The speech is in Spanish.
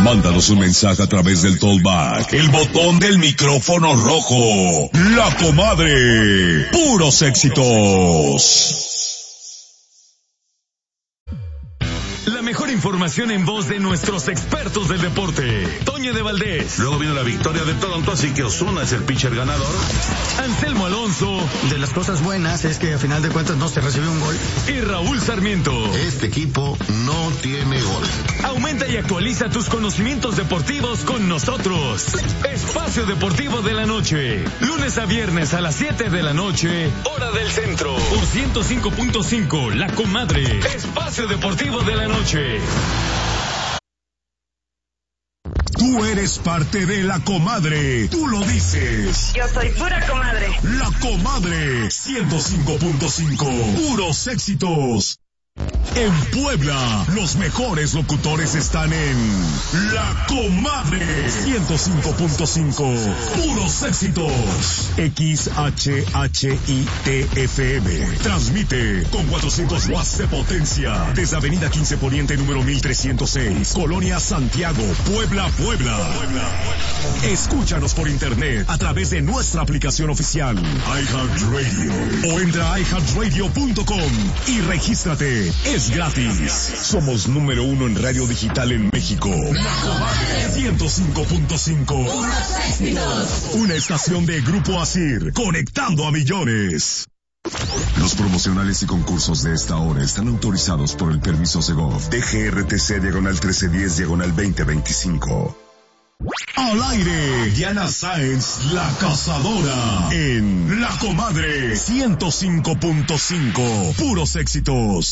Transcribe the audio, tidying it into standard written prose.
Mándanos un mensaje a través del Tollback, el botón del micrófono rojo. La Comadre. Puros éxitos. La mejor información en voz de nuestros expertos del deporte. Toño de Valdés. Luego vino la victoria de Toronto, así que Ozuna es el pitcher ganador. Anselmo Alonso. De las cosas buenas es que a final de cuentas no se recibió un gol. Y Raúl Sarmiento. Este equipo no tiene gol. Aumenta y actualiza tus conocimientos deportivos con nosotros. Espacio Deportivo de la Noche. Lunes a viernes a las 7 de la noche, hora del centro. Por 105.5, La Comadre. Espacio Deportivo de la Noche. Tú eres parte de La Comadre. Tú lo dices. Yo soy pura comadre. La Comadre 105.5. Puros éxitos. En Puebla, los mejores locutores están en La Comadre 105.5. Puros éxitos. XHHITFM. Transmite con 400 watts de potencia desde Avenida 15 Poniente número 1306, Colonia Santiago, Puebla. Escúchanos por internet a través de nuestra aplicación oficial iHeartRadio o entra a iHeartRadio.com y regístrate. Es gratis. Somos número 1 en radio digital en México. La Comadre 105.5. Una estación de Grupo Asir, conectando a millones. Los promocionales y concursos de esta hora están autorizados por el permiso Segov DGRTC /2025. Al aire, Diana Sáenz, la cazadora, en La Comadre 105.5. Puros éxitos.